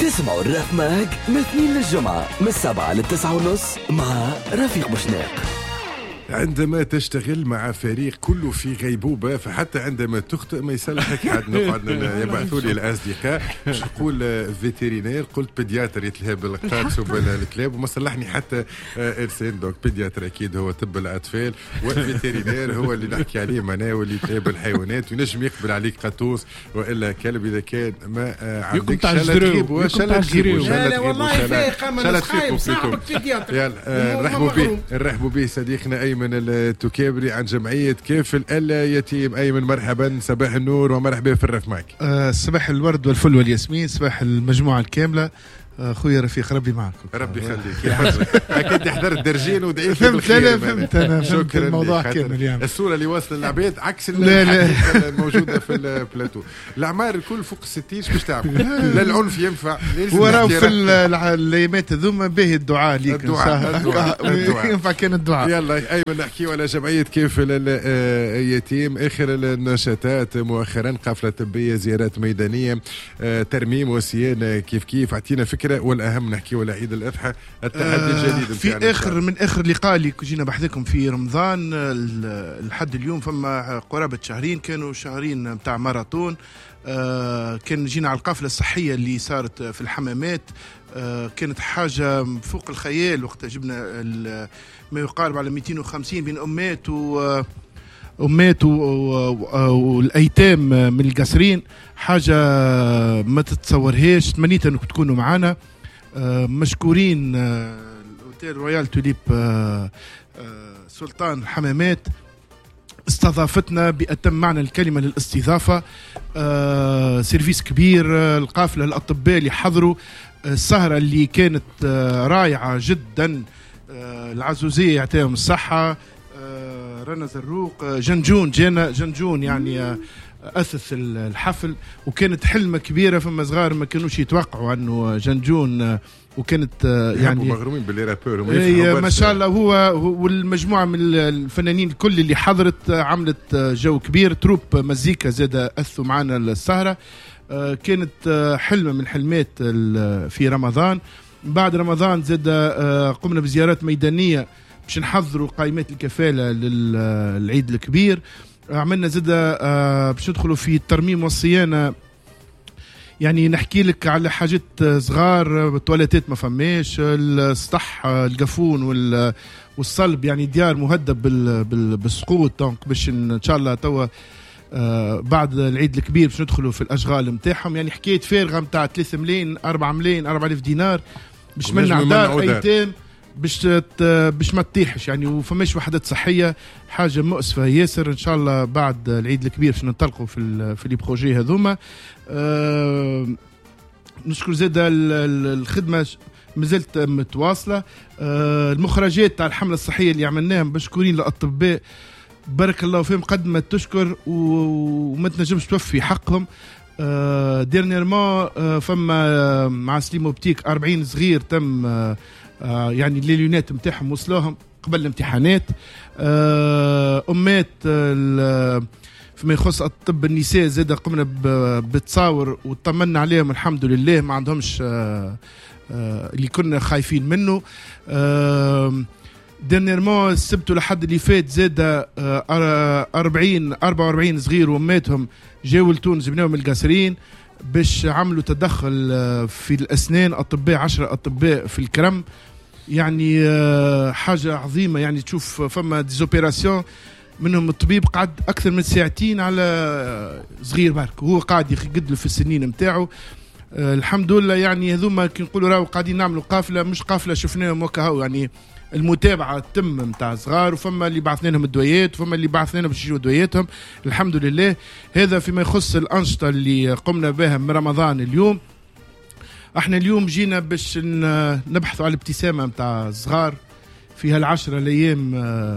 تسمعوا الرف ماج من الاثنين للجمعة من 7 ل9:30 مع رفيق بوشناق. عندما تشتغل مع فريق كله في غيبوبة، فحتى عندما تخطئ ما يصلحك حد. نقعد يبعثوا لي الأصدقاء مش نقول فيترينير، قلت بيدياتر يتلهى بالقادس وبالكلاب وما صلحني حتى إرسال. دوك بيدياتر أكيد هو طب الأطفال، والفيترينير هو اللي نحكي عليه معناه واللي يتابع الحيوانات وينجم يقبل عليك قطوس وإلا كلب إذا كان ما عندك شلة تغيب لا والله فايقة من الخايب صعب بيدياتر. نرحبوا به صديقنا أيمن التكابري عن جمعية كافل اليتيم. أيمن مرحبا، صباح النور ومرحبا في الرف معك. صباح الورد والفل والياسمين، صباح المجموعة الكاملة. خويا رفيق ربي معكم. ربي يخليك يحفظك. اكيد احضرت درجين ودعيت بالخير. فهمت انا شكرا. الموضوع كامل يعني. الصورة اللي واصله للعباد عكس الموجودة في البلاتو. الأعمار الكل فوق 60 باش تعمل. لا العنف ينفع. وراه في الايامات هذوما باهي الدعاء ليك. الدعاء ينفع كان الدعاء. يلا أيمن نحكيو على جمعية كافل اليتيم. آخر النشاطات مؤخرا قافلة طبية، زيارات ميدانية، ترميم وصيانة، كيف اعطينا فكرة. والأهم نحكيو على عيد الأضحى، التحدي الجديد في آخر لقاء اللي جينا بحثكم في رمضان لحد اليوم فما قرابة شهرين، كانوا شهرين متاع ماراثون. كان جينا على القافلة الصحية اللي صارت في الحمامات. كانت حاجة فوق الخيال وقت جبنا ما يقارب على 250 بين أمات والأيتام من القصرين. حاجة ما تتصورهاش. تمنيت أنكم تكونوا معنا. مشكورين الأوتيل رويال توليب سلطان الحمامات، استضافتنا بأتم معنى الكلمة للاستضافة. سيرفيس كبير. القافلة الأطباء اللي حضروا، السهرة اللي كانت رائعة جدا. العزوزية يعطيهم الصحة. رنا زروق، جنجون يعني أسس الحفل، وكانت حلمة كبيرة. فما صغار ما كانوش يتوقعوا أنه جنجون، وكانت يعني مغرومين بالرابور ما شاء الله. هو والمجموعة من الفنانين الكل اللي حضرت عملت جو كبير. تروب مزيكا زاد أثوا معنا السهرة. كانت حلمة من حلمات في رمضان. بعد رمضان زاد قمنا بزيارات ميدانية باش نحضروا قائمات الكفالة للعيد الكبير. عملنا زادة باش ندخلوا في الترميم والصيانة. يعني نحكي لك على حاجات صغار، التواليتات ما فماش، السطح، القفون والصلب، يعني ديار مهدب بالسقوط. دونك باش ان شاء الله توا بعد العيد الكبير باش ندخلوا في الاشغال نتاعهم. يعني حكايه فارغه نتاع 3 ملايين 4 ملايين 4000 دينار باش منع دار ايتام باش ما تطيحش يعني. وفماش وحدات صحيه، حاجه مؤسفه ياسر. ان شاء الله بعد العيد الكبير باش ننطلقوا في لي بروجي هذوما. نشكر زاد الخدمه مازالت متواصله. المخرجات تاع الحمله الصحيه اللي عملناها مشكورين للاطباء، بارك الله فيهم، قد ما تشكر وما تنجمش توفي حقهم. ديرنيرمون فما مع سليمو بتيك 40 صغير تم يعني الليونات نتاعهم وصلوهم قبل الامتحانات. أمات فيما يخص الطب النساء زاد قمنا بتصاور وطمنا عليهم الحمد لله، ما عندهمش اللي كنا خايفين منه. ديرنيرمون السبت لحد اللي فات زاد 44 صغير واماتهم جاوا لتونس، جبناهم القصرين باش عملوا تدخل في الأسنان. أطباء 10 أطباء في الكرم، يعني حاجة عظيمة. يعني تشوف فما ديزوبيراسيون منهم الطبيب قعد أكثر من ساعتين على صغير بارك، وهو قاعد يقدله في السنين متاعه. الحمد لله. يعني هذوما كي نقولوا راهو قاعدين نعملوا قافلة، مش قافلة شفناهم وكهو، يعني المتابعة تم متاع صغار. وفما اللي بعثنا لهم الدويات وفما اللي بعثنا لهم باش يجيو دوياتهم الحمد لله. هذا فيما يخص الأنشطة اللي قمنا بها من رمضان. اليوم احنا اليوم جينا باش نبحثوا على الابتسامة متاع صغار في هال10 الأيام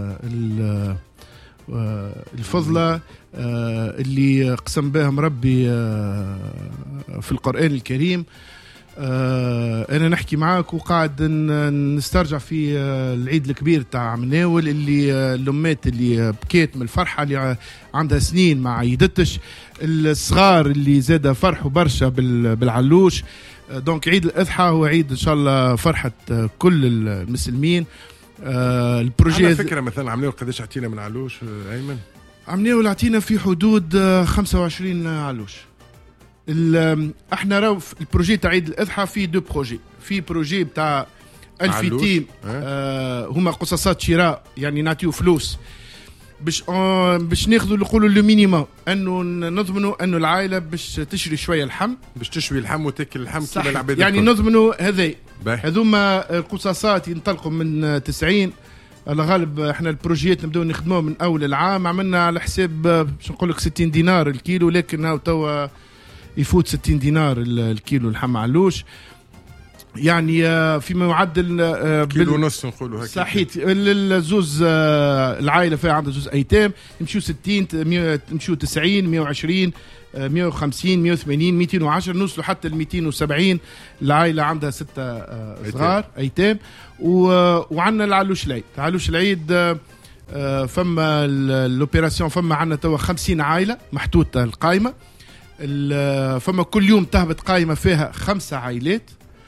الفضلة اللي قسم بهم ربي في القرآن الكريم. انا نحكي معاك وقاعد نسترجع في العيد الكبير تاع مناول اللي الامات اللي بكيت من الفرحه اللي عندها سنين ما عيدتش، الصغار اللي زاد فرحوا برشا بالعلوش. دونك عيد الاضحى هو عيد ان شاء الله فرحه كل المسلمين. البروجي على فكره مثلا عملوا قداش عطينا من علوش ايمن؟ عملوا عطينا في حدود 25 علوش. احنا راو البروجي تاع عيد الاضحى في دو بروجي، في بروجي بتاع 1000 تيم هما قصاصات شراء، يعني نعطيو فلوس باش ناخذوا اللي يقولوا لو مينيموم، انه نضمنوا انه العائله باش تشري شويه اللحم، باش تشوي اللحم وتاكل اللحم كما العباد يعني نضمنوا هذوما القصاصات ينطلقوا من 90 على غالب. احنا البروجيات نبداو نخدموه من اول العام، عملنا على حساب باش نقول لك 60 دينار الكيلو، لكن هاو توا يفوت 60 دينار الكيلو اللحم علوش، يعني فيما يعدل كيلو ونص نقولوا هكا. صحيح. الزوز العائله فيها عندها زوز ايتام يمشيو 60 يمشيو 90 120 150 180 210 نوصلوا حتى ل 270. العائله عندها 6 صغار ايتام. وعندنا العلوش العيد. علوش العيد فما الاوبيراسيون، فما عندنا توا 50 عائله محطوطه القائمه، فما كل يوم تهبط قائمه فيها 5 عائلات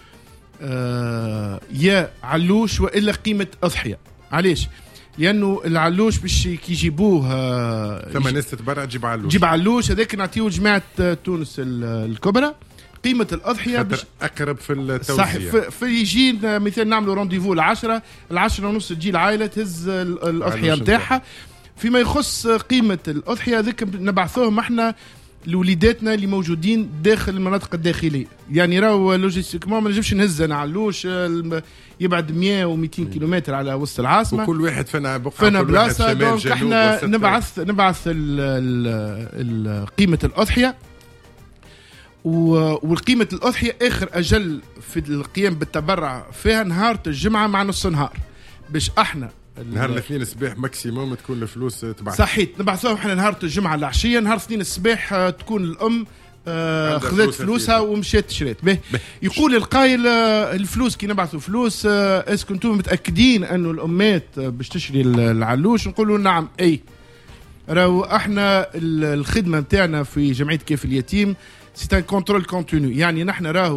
يا علوش والا قيمه اضحيه. علاش؟ لانه العلوش باش كي يجيبوه ثم ناس تتبرع تجيب علوش هذاك نعطيوه جماعه تونس الكبرى. قيمه الاضحيه باش اقرب في التوزيع. صح. في يجي مثلا نعملوا رونديفو ل10 ونص تجي العائله تهز الاضحيه نتاعها. فيما يخص قيمه الاضحيه ذيك نبعثوهم احنا لوليداتنا اللي موجودين داخل المناطق الداخليه، يعني راهو لوجيستيكمون ما نجمش نهز انا علوش يبعد 100 و200 كيلومتر على وسط العاصمه، وكل واحد فينا بقعه فينا بلاصه. دونك احنا نبعث قيمه الاضحيه، والقيمه الاضحيه اخر اجل في القيام بالتبرع فيها نهار الجمعه مع نص نهار، باش احنا نهار الاثنين الصباح ماكسيموم تكون الفلوس تبعث. صحيح. نبعثوهم احنا نهار الجمعه العشيه، نهار الاثنين الصباح تكون الام خذت فلوسها ومشيت شريت به. يقول القائل الفلوس كي نبعثوا فلوس اسكو انتم متاكدين انه الامات باش تشري العلوش؟ نقولوا نعم. اي راهو احنا الخدمه نتاعنا في جمعيه كيف اليتيم سي ان كونترول كونتينيو، يعني نحن راهو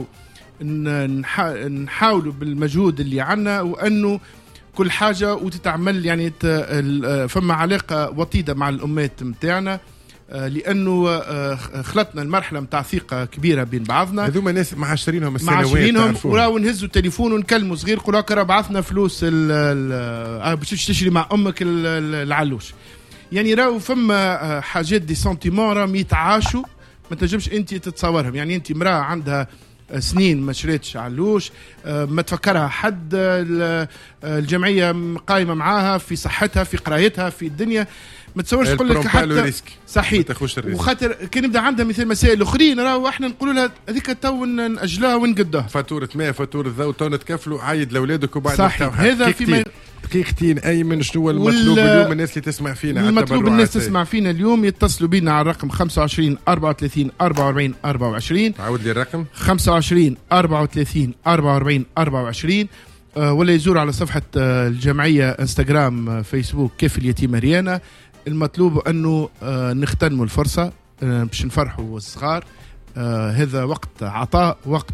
نحاولوا بالمجهود اللي عندنا وانه كل حاجة وتتعمل، يعني فما علاقة وطيدة مع الأمات متاعنا، لأنه خلطنا المرحلة متاع ثقة كبيرة بين بعضنا. هذوما ناس معاشرينهم السنوات، وراو نهزوا التليفون ونكلموا صغير قولوا هكا بعثنا فلوس باش تشتري مع أمك العلوش. يعني راو فما حاجات دي سنتيمون راهم يتعاشوا ما تنجمش أنت تتصورهم. يعني أنت امرأة عندها سنين ما شريتش علوش، ما تفكرها حد، الجمعيه قائمه معاها في صحتها في قرايتها في الدنيا، ما تصورش تقول لك حتى صحيح. وخاطر كان يبدا عندها مثل مسائل اخرين راهو احنا نقولوا لها هذيك تو ناجلوها ونقدوها، فاتوره ماء فاتوره ضوء تو نتكفلوا عايد لاولادك وبعد صحيح. هذا فيما دقيقتين ايمن شنو هو المطلوب اليوم الناس اللي تسمع فينا؟ المطلوب الناس تسمع فينا اليوم يتصلوا بنا على الرقم 25 34 44 24. عاود لي الرقم 25 34 44 24 ولا يزور على صفحة الجمعية انستغرام فيسبوك كيف اليتيم ريانا. المطلوب أنه نغتنموا الفرصة باش نفرحوا الصغار. هذا وقت عطاء، وقت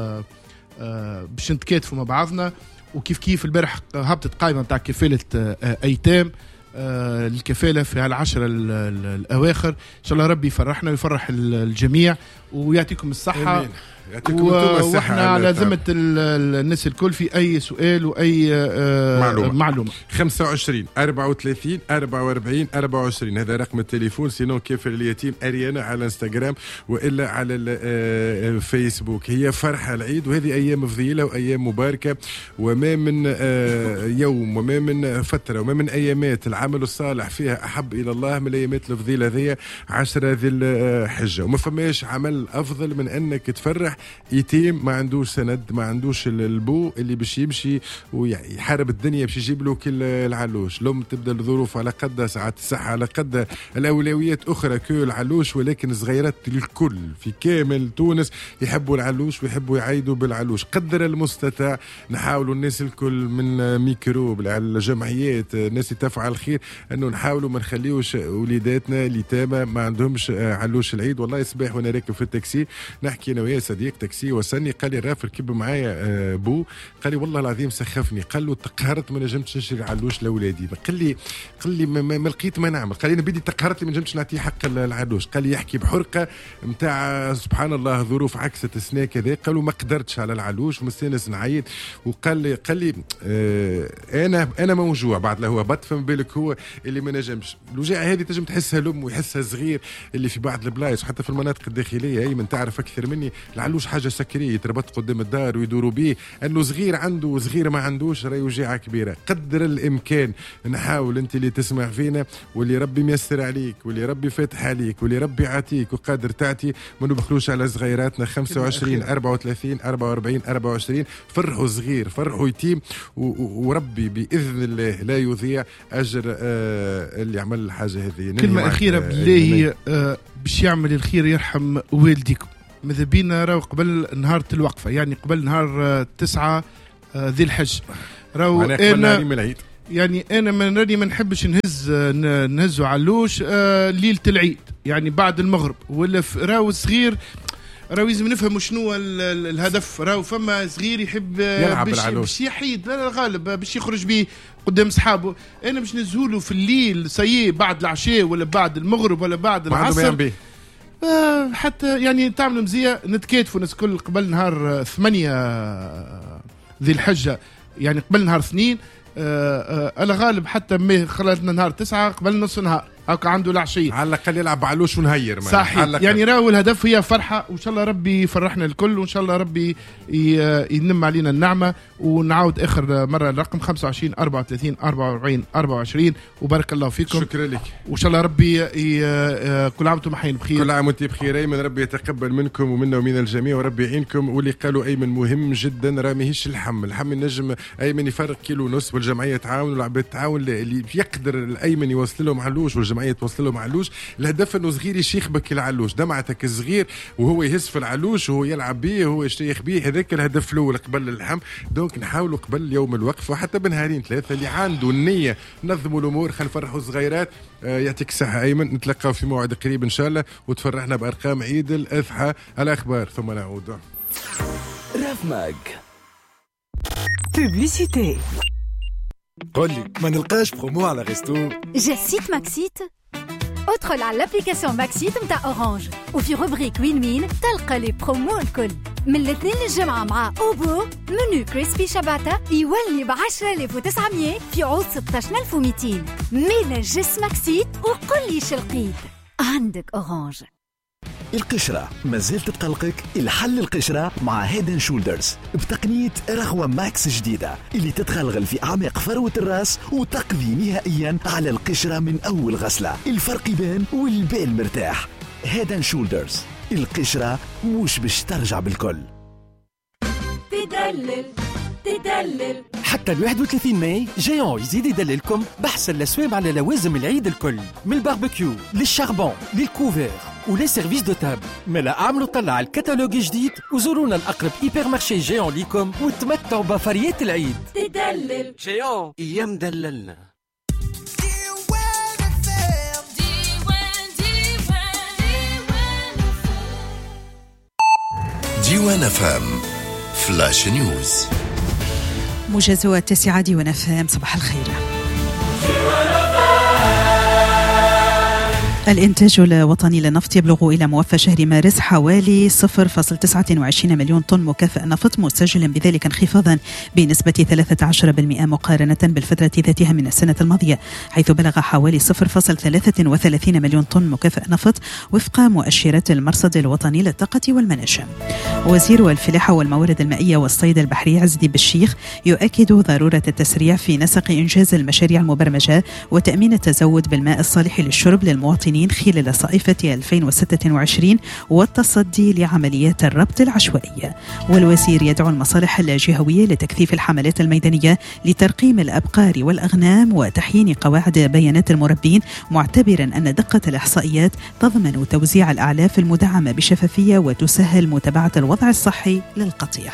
باش نتكاتفوا مع بعضنا. وكيف كيف البارح هبطت قائمة متاع كفالة أيتام، الكفالة في العشرة الأواخر. إن شاء الله ربي يفرحنا ويفرح الجميع ويعطيكم الصحة. أمين. واحنا على ذمة الناس الكل في أي سؤال وأي معلومة. 25 34 44 24 هذا رقم التليفون. سينو كيف اليتيم أريانا على انستغرام وإلا على الفيسبوك. هي فرحة العيد وهذه أيام فضيلة وأيام مباركة، وما من يوم وما من فترة وما من أيامات العمل الصالح فيها أحب إلى الله من الأيامات الفضيلة ذي 10 ذي الحجة. وما فماش عمل أفضل من أنك تفرح يتيم ما عندوش سند، ما عندوش البو اللي باش يمشي ويحارب الدنيا باش يجيب له كل العلوش. الأم تبدا الظروف على قدها، ساعات الصحة على قدها، الأولويات أخرى كل العلوش، ولكن صغيرات الكل في كامل تونس يحبوا العلوش ويحبوا يعيدوا بالعلوش. قدر المستطاع نحاولوا الناس الكل من ميكروب على الجمعيات، الناس تفعل الخير، انه نحاولوا ما نخليوش وليداتنا اليتامى ما عندهمش علوش العيد. والله صباح وانا راكب في التاكسي نحكي انا ويا صديق تاكسي وصلني، قال لي الرافد ركب معايا بو، قال لي والله العظيم سخفني، قال له تقهرت ما نجمتش نشري علوش لاولادي. قال لي ما لقيت ما نعمل، قال لي انا بدي تقهرت لي ما نجمتش نعطيه حق العلوش. قال لي يحكي بحرقه نتاع سبحان الله ظروف عكست السنه كذا، قالوا ما قدرتش على العلوش ومستانس نعيط. وقال لي انا موجوع بعد له هو بط، فما بالك هو اللي ما نجمش. الوجاعه هذه تنجم تحسها الام ويحسها الصغير اللي في بعض البلايص وحتى في المناطق الداخليه. اي من تعرف اكثر مني، العلوش حاجه سكريه يتربط قدام الدار ويدوروا به، انه صغير عنده وصغير ما عندوش راهي وجاعه كبيره. قدر الامكان نحاول انت اللي تسمع فينا واللي ربي ميسر عليك واللي ربي فاتح عليك واللي ربي عاتيك وقادر تعطي، ما نبخلوش على صغيراتنا 25 34 44 24. فرحوا صغير فرحوا يتيم، وربي باذن الله لا يضيع اجر اللي عمل الحاجه هذه. كلمه اخيره بالله باش يعمل الخير يرحم والديكم. ماذا بينا راهو قبل نهار الوقفه، يعني قبل نهار 9 ذي الحج، راهو انا يعني انا ما نحبش نهزوا علوش ليله العيد، يعني بعد المغرب ولا راهو صغير، راهو لازم نفهموا شنو الهدف. راهو فما صغير يحب باش يحيد الغالب باش يخرج به قدام صحابه، انا باش نزهوله في الليل سيء بعد العشاء ولا بعد المغرب ولا بعد العصر. حتى يعني تعملوا مزيه نتكاتفوا الناس كل قبل نهار 8 ذي الحجه، يعني قبل نهار 2 الغالب حتى ما خلصنا نهار 9 قبل نص نهار هكا عنده العشيه على الاقل يلعب علوش ونهير. صحيح، يعني راهو الهدف هي فرحه، وان شاء الله ربي يفرحنا الكل، وان شاء الله ربي ينم علينا النعمه. ونعاود اخر مره الرقم 25 34 44 24. وبارك الله فيكم، شكرا لك، وان شاء الله ربي كل عام وانتم حيين بخير. كل عام وانتم بخير ايمن، ربي يتقبل منكم ومنا ومن الجميع وربي يعينكم. واللي قالوا ايمن مهم جدا، راه ماهيش الحم نجم ايمن يفرق كيلو ونص والجمعيه تعاون والعباد تعاون، اللي يقدر الايمن يوصل لهم علوش والجمعيه توصل لهم علوش. الهدف انه صغير يشيخ بك العلوش، دمعتك الصغير وهو يهز في العلوش وهو يلعب به وهو يشتيخ به، هذاك الهدف الاول قبل اللحم. دونك نحاولوا قبل يوم الوقف وحتى بنهارين 3 اللي عنده النيه نظموا الامور، خلينا نفرحوا الصغيرات. يعطيك الصحه ايمن، نتلقاو في موعد قريب ان شاء الله، وتفرحنا بارقام عيد الاضحى. الاخبار ثم نعود. راف ماج بوبليسيتي. قولي ما نلقاش برومو على ريستو. جا سيت ماكسيت، ادخل على الابليكاسيون ماكسيت متاع اورانج، وفي روبريك وين وين تلقى لي برومو الكل. من الاثنين للجمعة مع اوبو منو كريسبي شباتة يولي ب10,900 في عوض 16,200. ميلا جس ماكسيت وقل لي شلقيت عندك اورانج. القشرة مازالت تقلقك؟ الحل القشرة مع هيدن شولدرز بتقنية رغوة ماكس جديدة اللي تتغلغل في أعماق فروة الرأس وتقضي نهائيا على القشرة من أول غسلة. الفرق يبان والبال مرتاح. هيدن شولدرز، القشرة مش باش ترجع بالكل. تدلل حتى 31 ماي جيون يزيد يدللكم بحث الأسواب على لوازم العيد الكل، من الباربيكيو للشاربون للكوفير ولي سيرفيس دو تاب. ملا اعملوا طلع الكتالوج جديد وزورونا الأقرب هيبر مارشي جيون ليكم وتمتعوا بفريات العيد. تدلل جيون ايام دللنا. ديوان فام فلاش نيوز. موجز 9 ديوان فام. صباح الخير. الإنتاج الوطني للنفط يبلغ إلى موفى شهر مارس حوالي 0.29 مليون طن مكافأة نفط، مسجلا بذلك انخفاضا بنسبة 13% مقارنة بالفترة ذاتها من السنة الماضية، حيث بلغ حوالي 0.33 مليون طن مكافأة نفط وفق مؤشرات المرصد الوطني للطاقة والمناشم. وزير الفلاحة والموارد المائية والصيد البحري عز الدين بالشيخ يؤكد ضرورة التسريع في نسق إنجاز المشاريع المبرمجة وتأمين التزود بالماء الصالح للشرب للمواطنين القوانين خلال صيفة 2026 والتصدي لعمليات الربط العشوائية. والوزير يدعو المصالح الجهوية لتكثيف الحملات الميدانية لترقيم الأبقار والأغنام وتحيين قواعد بيانات المربين، معتبرا أن دقة الإحصائيات تضمن توزيع الأعلاف المدعمة بشفافية وتسهل متابعة الوضع الصحي للقطيع.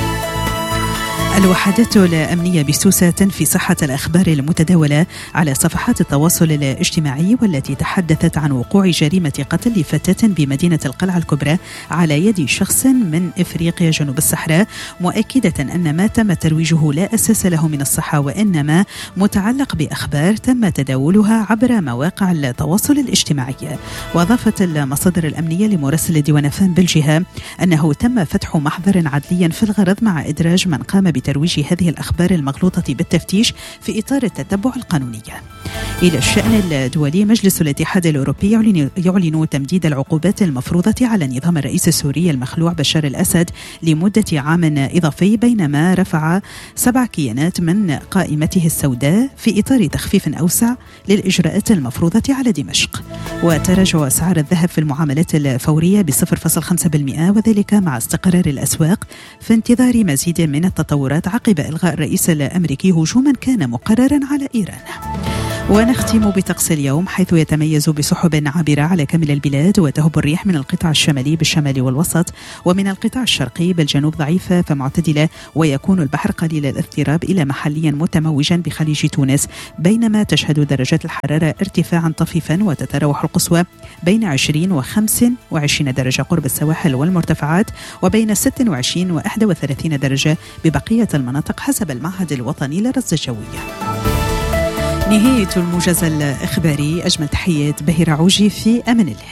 الوحدات الأمنية بسوسة تنفي صحة الأخبار المتداولة على صفحات التواصل الاجتماعي والتي تحدثت عن وقوع جريمة قتل لفتاة بمدينة القلعة الكبرى على يد شخص من إفريقيا جنوب الصحراء، مؤكدة أن ما تم ترويجه لا أساس له من الصحة وإنما متعلق بأخبار تم تداولها عبر مواقع التواصل الاجتماعي. وأضافت المصادر الأمنية لمراسل ديوان فام بالجهة أنه تم فتح محضر عدلي في الغرض مع إدراج من قام بترويج هذه الأخبار المغلوطة بالتفتيش في إطار التتبع القانوني. إلى الشأن الدولي، مجلس الاتحاد الأوروبي يعلن تمديد العقوبات المفروضة على نظام الرئيس السوري المخلوع بشار الأسد لمدة عام إضافي، بينما رفع 7 كيانات من قائمته السوداء في إطار تخفيف أوسع للإجراءات المفروضة على دمشق. وتراجع أسعار الذهب في المعاملات الفورية ب0.5%، وذلك مع استقرار الأسواق في انتظار مزيد من التطورات عقب إلغاء الرئيس الأمريكي هجوما كان مقررا على إيران. ونختم بطقس اليوم، حيث يتميز بسحب عابرة على كامل البلاد، وتهب الريح من القطاع الشمالي بالشمال والوسط، ومن القطاع الشرقي بالجنوب ضعيفة فمعتدلة، ويكون البحر قليل الاضطراب إلى محليا متموجا بخليج تونس، بينما تشهد درجات الحرارة ارتفاعا طفيفا وتتراوح القصوى بين 20 و 25 درجة قرب السواحل والمرتفعات، وبين 26 و 31 درجة ببقية المناطق حسب المعهد الوطني للرصد الجوي. نهاية الموجز الإخباري، أجمل تحيات بهير عوجي، في أمان الله.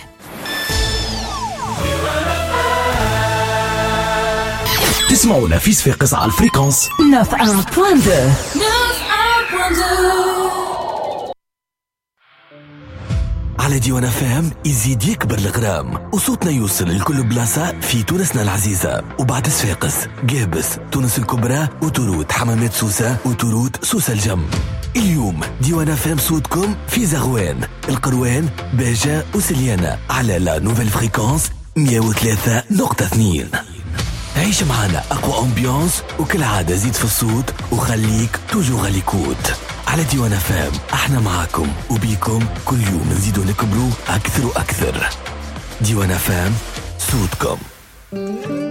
تسمعونا في صفاقس على الفريكونس 91.2. على ديوان فام يزيد يكبر الغرام، وصوتنا يوصل لكل بلاصة في تونسنا العزيزة، وبعد صفاقس قابس تونس الكبرى وتروت حمامات سوسة وتروت سوسة الجم. اليوم ديوان فام صوتكم في زغوان، القروان، باجة وسليانة على لا نوفيل فريكونس 103.2. عيش معنا أقوى أمبيانس، وكل عادة زيد في الصوت وخليك توجو غاليكوت. على ديوان فام احنا معاكم وبيكم كل يوم نزيدو نكبرو أكثر وأكثر. ديوان فام صوتكم.